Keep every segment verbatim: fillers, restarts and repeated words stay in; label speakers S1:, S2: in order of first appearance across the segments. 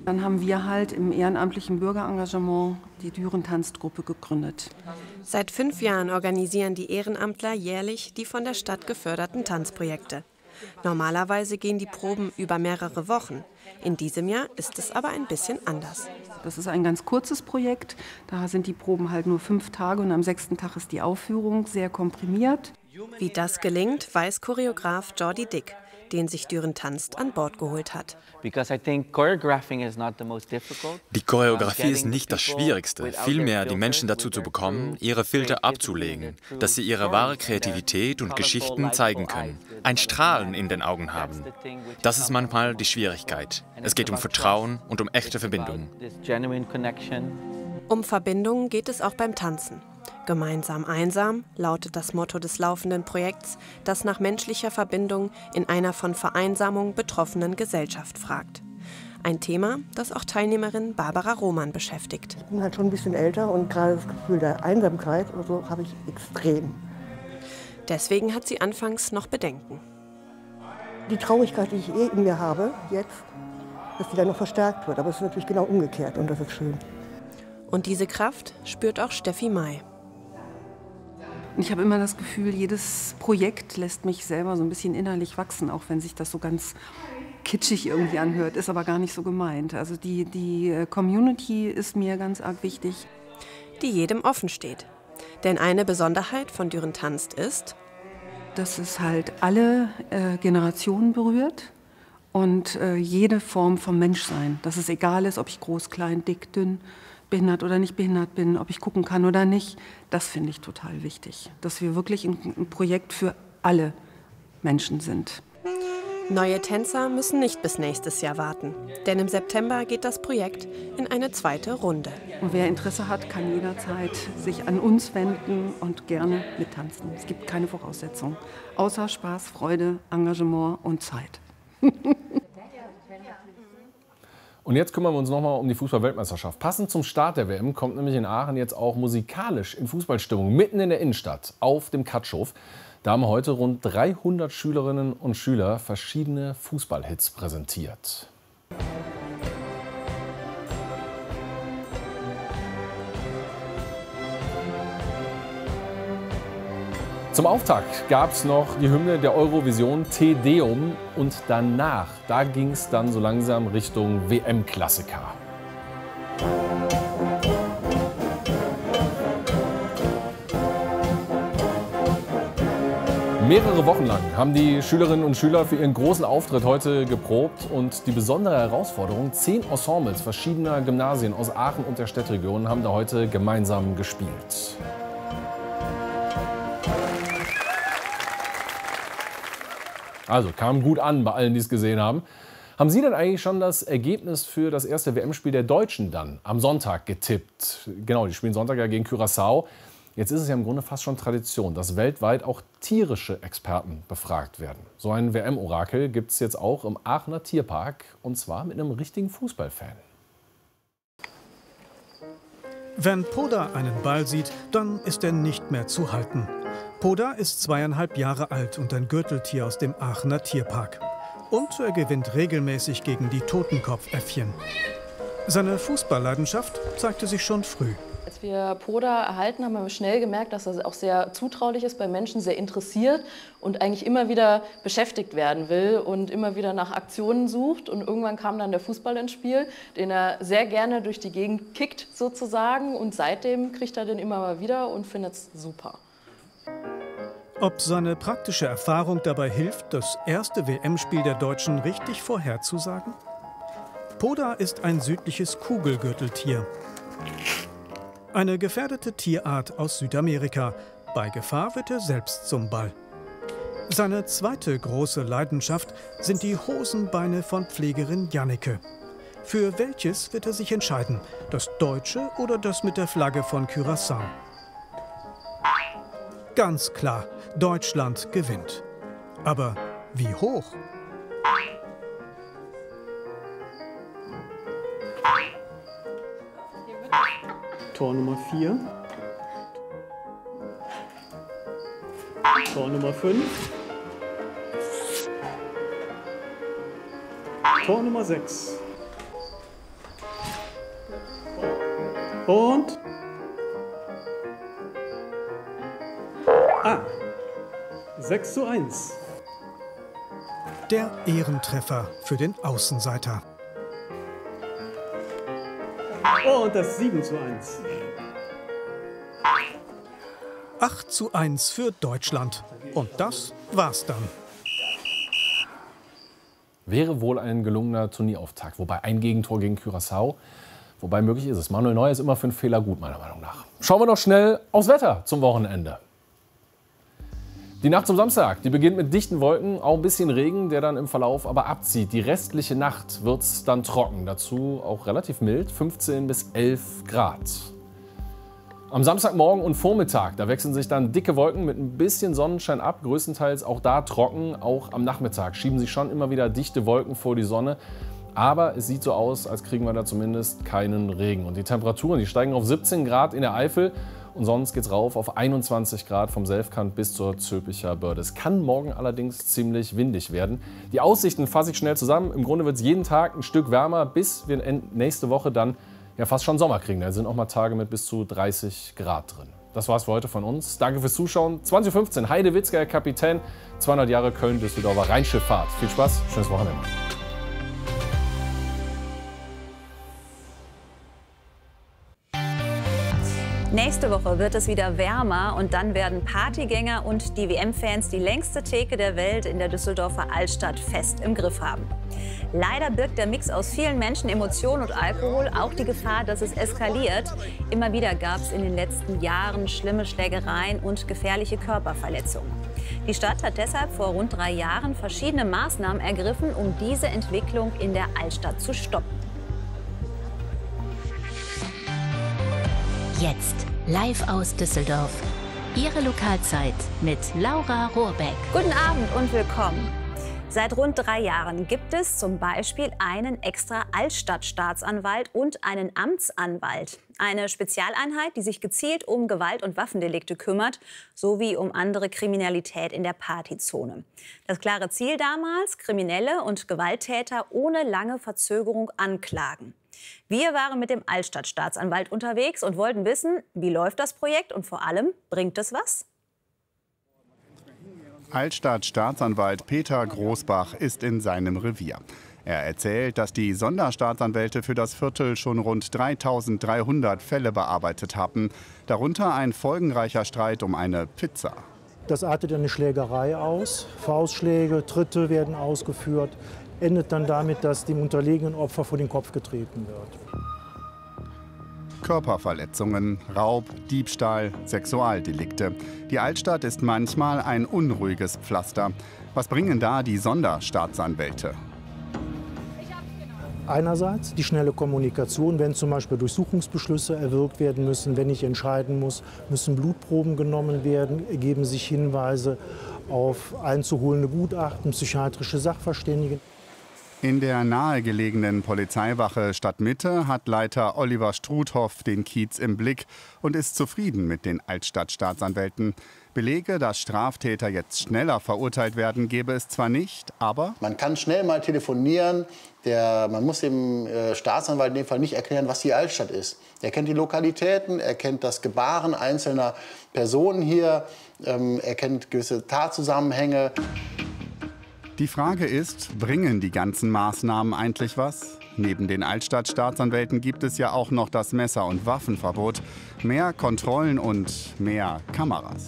S1: Dann haben wir halt im ehrenamtlichen Bürgerengagement die Düren-Tanzgruppe gegründet.
S2: Seit fünf Jahren organisieren die Ehrenamtler jährlich die von der Stadt geförderten Tanzprojekte. Normalerweise gehen die Proben über mehrere Wochen. In diesem Jahr ist es aber ein bisschen anders.
S1: Das ist ein ganz kurzes Projekt. Da sind die Proben halt nur fünf Tage und am sechsten Tag ist die Aufführung, sehr komprimiert.
S2: Wie das gelingt, weiß Choreograf Jordi Dick, den sich Düren tanzt an Bord geholt hat.
S3: Die Choreografie ist nicht das Schwierigste, vielmehr die Menschen dazu zu bekommen, ihre Filter abzulegen, dass sie ihre wahre Kreativität und Geschichten zeigen können, ein Strahlen in den Augen haben. Das ist manchmal die Schwierigkeit. Es geht um Vertrauen und um echte Verbindung.
S2: Um Verbindung geht es auch beim Tanzen. Gemeinsam einsam lautet das Motto des laufenden Projekts, das nach menschlicher Verbindung in einer von Vereinsamung betroffenen Gesellschaft fragt. Ein Thema, das auch Teilnehmerin Barbara Roman beschäftigt.
S4: Ich bin halt schon ein bisschen älter und gerade das Gefühl der Einsamkeit oder so habe ich extrem.
S2: Deswegen hat sie anfangs noch Bedenken.
S4: Die Traurigkeit, die ich eh in mir habe, jetzt, dass die dann noch verstärkt wird. Aber es ist natürlich genau umgekehrt und das ist schön.
S2: Und diese Kraft spürt auch Steffi May.
S1: Ich habe immer das Gefühl, jedes Projekt lässt mich selber so ein bisschen innerlich wachsen, auch wenn sich das so ganz kitschig irgendwie anhört, ist aber gar nicht so gemeint. Also die, die Community ist mir ganz arg wichtig.
S2: Die jedem offen steht. Denn eine Besonderheit von Düren tanzt ist,
S1: dass es halt alle äh, Generationen berührt und äh, jede Form vom Menschsein. Dass es egal ist, ob ich groß, klein, dick, dünn, behindert oder nicht behindert bin, ob ich gucken kann oder nicht, das finde ich total wichtig. Dass wir wirklich ein, ein Projekt für alle Menschen sind.
S2: Neue Tänzer müssen nicht bis nächstes Jahr warten, denn im September geht das Projekt in eine zweite Runde.
S1: Und wer Interesse hat, kann jederzeit sich an uns wenden und gerne mittanzen. Es gibt keine Voraussetzungen, außer Spaß, Freude, Engagement und Zeit.
S5: Und jetzt kümmern wir uns nochmal um die Fußball-Weltmeisterschaft. Passend zum Start der W M kommt nämlich in Aachen jetzt auch musikalisch in Fußballstimmung mitten in der Innenstadt auf dem Katschhof. Da haben heute rund dreihundert Schülerinnen und Schüler verschiedene Fußballhits präsentiert. Zum Auftakt gab es noch die Hymne der Eurovision Te Deum und danach, da ging es dann so langsam Richtung W M-Klassiker. Mehrere Wochen lang haben die Schülerinnen und Schüler für ihren großen Auftritt heute geprobt und die besondere Herausforderung, zehn Ensembles verschiedener Gymnasien aus Aachen und der Städtregion haben da heute gemeinsam gespielt. Also kam gut an bei allen, die es gesehen haben. Haben Sie denn eigentlich schon das Ergebnis für das erste W M-Spiel der Deutschen dann am Sonntag getippt? Genau, die spielen Sonntag ja gegen Curaçao. Jetzt ist es ja im Grunde fast schon Tradition, dass weltweit auch tierische Experten befragt werden. So ein W M-Orakel gibt es jetzt auch im Aachener Tierpark und zwar mit einem richtigen Fußballfan.
S6: Wenn Poda einen Ball sieht, dann ist er nicht mehr zu halten. Poda ist zweieinhalb Jahre alt und ein Gürteltier aus dem Aachener Tierpark. Und er gewinnt regelmäßig gegen die Totenkopfäffchen. Seine Fußballleidenschaft zeigte sich schon früh.
S7: Als wir Poda erhalten haben, haben wir schnell gemerkt, dass er auch sehr zutraulich ist, bei Menschen sehr interessiert und eigentlich immer wieder beschäftigt werden will und immer wieder nach Aktionen sucht. Und irgendwann kam dann der Fußball ins Spiel, den er sehr gerne durch die Gegend kickt sozusagen. Und seitdem kriegt er den immer mal wieder und findet es super.
S6: Ob seine praktische Erfahrung dabei hilft, das erste W M-Spiel der Deutschen richtig vorherzusagen? Poda ist ein südliches Kugelgürteltier. Eine gefährdete Tierart aus Südamerika. Bei Gefahr wird er selbst zum Ball. Seine zweite große Leidenschaft sind die Hosenbeine von Pflegerin Janneke. Für welches wird er sich entscheiden? Das deutsche oder das mit der Flagge von Curaçao? Ganz klar, Deutschland gewinnt. Aber wie hoch?
S8: Tor Nummer vier. Tor Nummer fünf. Tor Nummer sechs. Und... Ah, sechs zu eins.
S6: Der Ehrentreffer für den Außenseiter.
S8: Und das sieben zu eins.
S6: acht zu eins für Deutschland. Und das war's dann.
S5: Wäre wohl ein gelungener Turnierauftakt. Wobei ein Gegentor gegen Curaçao, wobei möglich ist es. Manuel Neuer ist immer für einen Fehler gut, meiner Meinung nach. Schauen wir noch schnell aufs Wetter zum Wochenende. Die Nacht zum Samstag, die beginnt mit dichten Wolken, auch ein bisschen Regen, der dann im Verlauf aber abzieht. Die restliche Nacht wird es dann trocken, dazu auch relativ mild, fünfzehn bis elf Grad. Am Samstagmorgen und Vormittag, da wechseln sich dann dicke Wolken mit ein bisschen Sonnenschein ab, größtenteils auch da trocken. Auch am Nachmittag schieben sich schon immer wieder dichte Wolken vor die Sonne. Aber es sieht so aus, als kriegen wir da zumindest keinen Regen. Und die Temperaturen, die steigen auf siebzehn Grad in der Eifel. Und sonst geht es rauf auf einundzwanzig Grad vom Selfkant bis zur Zülpicher Börde. Es kann morgen allerdings ziemlich windig werden. Die Aussichten fasse ich schnell zusammen. Im Grunde wird es jeden Tag ein Stück wärmer, bis wir nächste Woche dann ja fast schon Sommer kriegen. Da sind auch mal Tage mit bis zu dreißig Grad drin. Das war's für heute von uns. Danke fürs Zuschauen. zwanzig Uhr fünfzehn, Heide Witzger, Kapitän, zweihundert Jahre Köln-Düsseldorfer Rheinschifffahrt. Viel Spaß, schönes Wochenende.
S9: Nächste Woche wird es wieder wärmer und dann werden Partygänger und die W M-Fans die längste Theke der Welt in der Düsseldorfer Altstadt fest im Griff haben. Leider birgt der Mix aus vielen Menschen, Emotionen und Alkohol auch die Gefahr, dass es eskaliert. Immer wieder gab es in den letzten Jahren schlimme Schlägereien und gefährliche Körperverletzungen. Die Stadt hat deshalb vor rund drei Jahren verschiedene Maßnahmen ergriffen, um diese Entwicklung in der Altstadt zu stoppen.
S10: Jetzt live aus Düsseldorf. Ihre Lokalzeit mit Laura Rohrbeck.
S9: Guten Abend und willkommen. Seit rund drei Jahren gibt es zum Beispiel einen extra Altstadtstaatsanwalt und einen Amtsanwalt. Eine Spezialeinheit, die sich gezielt um Gewalt- und Waffendelikte kümmert, sowie um andere Kriminalität in der Partyzone. Das klare Ziel damals: Kriminelle und Gewalttäter ohne lange Verzögerung anklagen. Wir waren mit dem Altstadtstaatsanwalt unterwegs und wollten wissen, wie läuft das Projekt und vor allem, bringt es was?
S11: Altstadtstaatsanwalt Peter Großbach ist in seinem Revier. Er erzählt, dass die Sonderstaatsanwälte für das Viertel schon rund dreitausenddreihundert Fälle bearbeitet haben, darunter ein folgenreicher Streit um eine Pizza.
S12: Das artet in eine Schlägerei aus, Faustschläge, Tritte werden ausgeführt, endet dann damit, dass dem unterlegenen Opfer vor den Kopf getreten wird.
S11: Körperverletzungen, Raub, Diebstahl, Sexualdelikte. Die Altstadt ist manchmal ein unruhiges Pflaster. Was bringen da die Sonderstaatsanwälte?
S12: Einerseits die schnelle Kommunikation, wenn zum Beispiel Durchsuchungsbeschlüsse erwirkt werden müssen, wenn ich entscheiden muss, müssen Blutproben genommen werden, ergeben sich Hinweise auf einzuholende Gutachten, psychiatrische Sachverständige.
S11: In der nahegelegenen Polizeiwache Stadtmitte hat Leiter Oliver Struthoff den Kiez im Blick und ist zufrieden mit den Altstadtstaatsanwälten. Belege, dass Straftäter jetzt schneller verurteilt werden, gäbe es zwar nicht, aber...
S13: Man kann schnell mal telefonieren. Der, man muss dem äh, Staatsanwalt in dem Fall nicht erklären, was die Altstadt ist. Er kennt die Lokalitäten, er kennt das Gebaren einzelner Personen hier, ähm, er kennt gewisse Tatzusammenhänge.
S11: Die Frage ist, bringen die ganzen Maßnahmen eigentlich was? Neben den Altstadtstaatsanwälten gibt es ja auch noch das Messer- und Waffenverbot, mehr Kontrollen und mehr Kameras.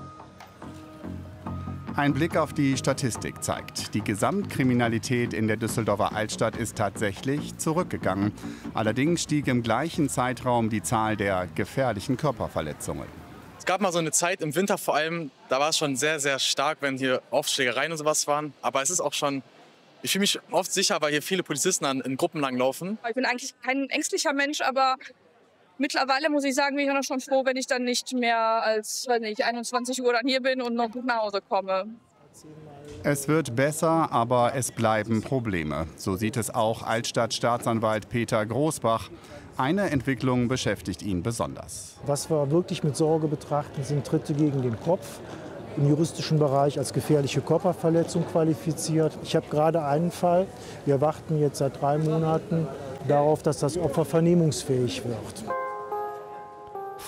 S11: Ein Blick auf die Statistik zeigt, die Gesamtkriminalität in der Düsseldorfer Altstadt ist tatsächlich zurückgegangen. Allerdings stieg im gleichen Zeitraum die Zahl der gefährlichen Körperverletzungen.
S14: Es gab mal so eine Zeit im Winter vor allem, da war es schon sehr, sehr stark, wenn hier oft Schlägereien und sowas waren. Aber es ist auch schon, ich fühle mich oft sicher, weil hier viele Polizisten an, in Gruppen langlaufen.
S15: Ich bin eigentlich kein ängstlicher Mensch, aber mittlerweile muss ich sagen, bin ich auch schon froh, wenn ich dann nicht mehr als weiß nicht, einundzwanzig Uhr dann hier bin und noch gut nach Hause komme.
S11: Es wird besser, aber es bleiben Probleme. So sieht es auch Altstadtstaatsanwalt Peter Großbach. Eine Entwicklung beschäftigt ihn besonders.
S12: Was wir wirklich mit Sorge betrachten, sind Tritte gegen den Kopf, im juristischen Bereich als gefährliche Körperverletzung qualifiziert. Ich habe gerade einen Fall. Wir warten jetzt seit drei Monaten darauf, dass das Opfer vernehmungsfähig wird.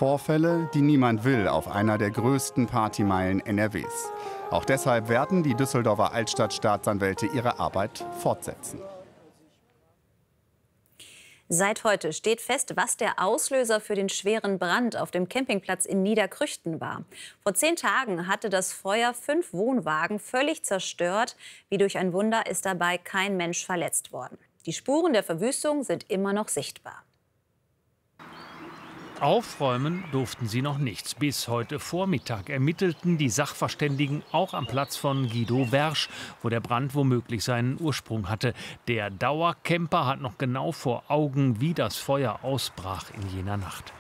S11: Vorfälle, die niemand will auf einer der größten Partymeilen N R Ws. Auch deshalb werden die Düsseldorfer Altstadtstaatsanwälte ihre Arbeit fortsetzen.
S9: Seit heute steht fest, was der Auslöser für den schweren Brand auf dem Campingplatz in Niederkrüchten war. Vor zehn Tagen hatte das Feuer fünf Wohnwagen völlig zerstört. Wie durch ein Wunder ist dabei kein Mensch verletzt worden. Die Spuren der Verwüstung sind immer noch sichtbar.
S16: Aufräumen durften sie noch nicht. Bis heute Vormittag ermittelten die Sachverständigen auch am Platz von Guido Wersch, wo der Brand womöglich seinen Ursprung hatte. Der Dauercamper hat noch genau vor Augen, wie das Feuer ausbrach in jener Nacht.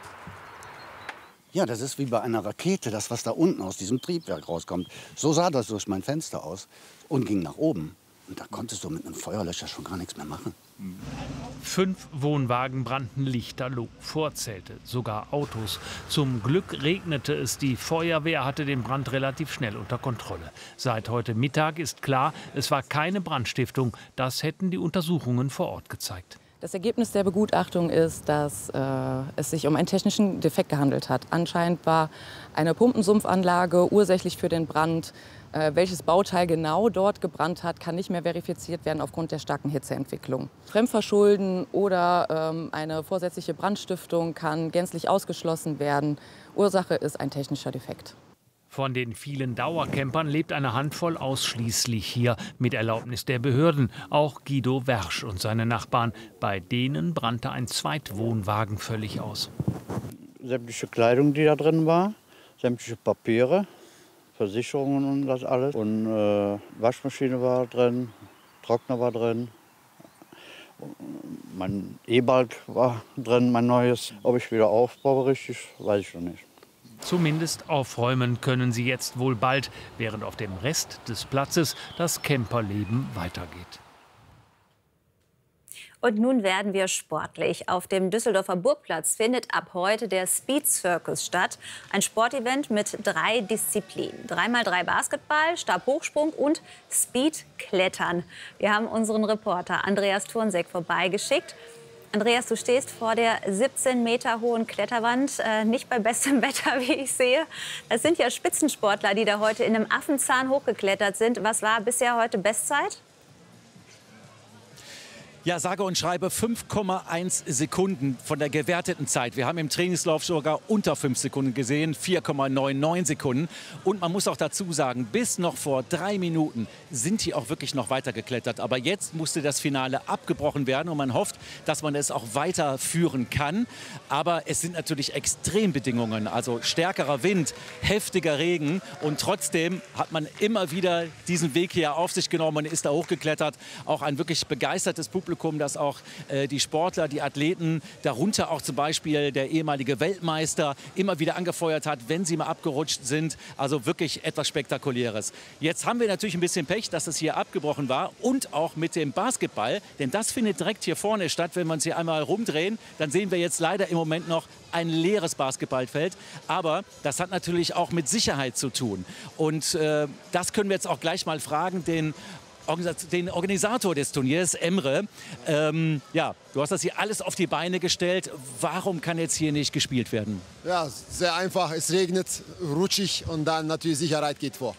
S17: Ja, das ist wie bei einer Rakete, das, was da unten aus diesem Triebwerk rauskommt. So sah das durch mein Fenster aus und ging nach oben. Und da konntest du mit einem Feuerlöscher schon gar nichts mehr machen.
S16: Fünf Wohnwagen brannten lichterloh, Vorzelte, sogar Autos. Zum Glück regnete es. Die Feuerwehr hatte den Brand relativ schnell unter Kontrolle. Seit heute Mittag ist klar, es war keine Brandstiftung. Das hätten die Untersuchungen vor Ort gezeigt.
S18: Das Ergebnis der Begutachtung ist, dass äh, es sich um einen technischen Defekt gehandelt hat. Anscheinend war eine Pumpensumpfanlage ursächlich für den Brand. Äh, welches Bauteil genau dort gebrannt hat, kann nicht mehr verifiziert werden aufgrund der starken Hitzeentwicklung. Fremdverschulden oder ähm, eine vorsätzliche Brandstiftung kann gänzlich ausgeschlossen werden. Ursache ist ein technischer Defekt.
S16: Von den vielen Dauercampern lebt eine Handvoll ausschließlich hier, mit Erlaubnis der Behörden. Auch Guido Wersch und seine Nachbarn. Bei denen brannte ein Zweitwohnwagen völlig aus.
S19: Sämtliche Kleidung, die da drin war, sämtliche Papiere, Versicherungen und das alles. Und äh, Waschmaschine war drin, Trockner war drin. Mein E-Balg war drin, mein neues. Ob ich wieder aufbaue richtig, weiß ich noch nicht.
S16: Zumindest aufräumen können sie jetzt wohl bald, während auf dem Rest des Platzes das Camperleben weitergeht.
S9: Und nun werden wir sportlich. Auf dem Düsseldorfer Burgplatz findet ab heute der Speed Circus statt. Ein Sportevent mit drei Disziplinen. drei mal drei Basketball, Stabhochsprung und Speedklettern. Wir haben unseren Reporter Andreas Turnseck vorbeigeschickt. Andreas, du stehst vor der siebzehn Meter hohen Kletterwand, äh, nicht bei bestem Wetter, wie ich sehe. Das sind ja Spitzensportler, die da heute in einem Affenzahn hochgeklettert sind. Was war bisher heute Bestzeit?
S20: Ja, sage und schreibe fünf Komma eins Sekunden von der gewerteten Zeit. Wir haben im Trainingslauf sogar unter fünf Sekunden gesehen, vier Komma neunundneunzig Sekunden. Und man muss auch dazu sagen, bis noch vor drei Minuten sind die auch wirklich noch weiter geklettert. Aber jetzt musste das Finale abgebrochen werden und man hofft, dass man es auch weiterführen kann. Aber es sind natürlich Extrembedingungen, also stärkerer Wind, heftiger Regen. Und trotzdem hat man immer wieder diesen Weg hier auf sich genommen und ist da hochgeklettert. Auch ein wirklich begeistertes Publikum. Dass auch äh, die Sportler, die Athleten, darunter auch zum Beispiel der ehemalige Weltmeister, immer wieder angefeuert hat, wenn sie mal abgerutscht sind. Also wirklich etwas Spektakuläres. Jetzt haben wir natürlich ein bisschen Pech, dass es hier abgebrochen war und auch mit dem Basketball, denn das findet direkt hier vorne statt. Wenn wir uns hier einmal rumdrehen, dann sehen wir jetzt leider im Moment noch ein leeres Basketballfeld. Aber das hat natürlich auch mit Sicherheit zu tun. Und äh, das können wir jetzt auch gleich mal fragen, den den Organisator des Turniers, Emre. Ähm, ja, du hast das hier alles auf die Beine gestellt. Warum kann jetzt hier nicht gespielt werden?
S21: Ja, sehr einfach. Es regnet, rutschig und dann natürlich Sicherheit geht vor.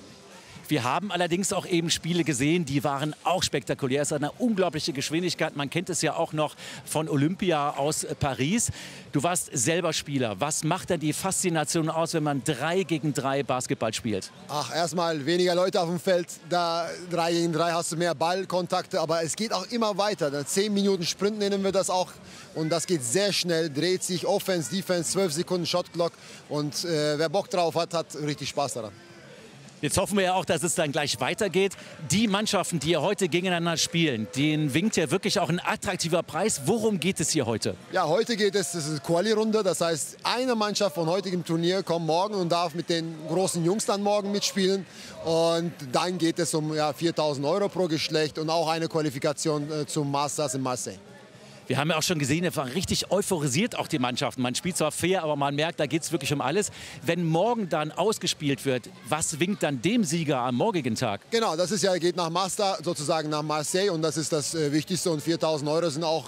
S20: Wir haben allerdings auch eben Spiele gesehen, die waren auch spektakulär. Es ist eine unglaubliche Geschwindigkeit. Man kennt es ja auch noch von Olympia aus Paris. Du warst selber Spieler. Was macht denn die Faszination aus, wenn man drei gegen drei Basketball spielt?
S21: Ach, erstmal weniger Leute auf dem Feld. Da drei gegen drei hast du mehr Ballkontakte. Aber es geht auch immer weiter. Dann zehn Minuten Sprint nennen wir das auch. Und das geht sehr schnell, dreht sich Offense, Defense, zwölf Sekunden Shotclock. Und äh, wer Bock drauf hat, hat richtig Spaß daran.
S20: Jetzt hoffen wir ja auch, dass es dann gleich weitergeht. Die Mannschaften, die hier heute gegeneinander spielen, denen winkt ja wirklich auch ein attraktiver Preis. Worum geht es hier heute?
S21: Ja, heute geht es, das ist eine Quali-Runde. Das heißt, eine Mannschaft von heutigem Turnier kommt morgen und darf mit den großen Jungs dann morgen mitspielen. Und dann geht es um ja, viertausend Euro pro Geschlecht und auch eine Qualifikation äh, zum Masters in Marseille.
S20: Wir haben ja auch schon gesehen, es war richtig euphorisiert, auch die Mannschaften. Man spielt zwar fair, aber man merkt, da geht es wirklich um alles. Wenn morgen dann ausgespielt wird, was winkt dann dem Sieger am morgigen Tag?
S21: Genau, das ist ja, geht nach Master, sozusagen nach Marseille und das ist das äh, Wichtigste. Und viertausend Euro sind auch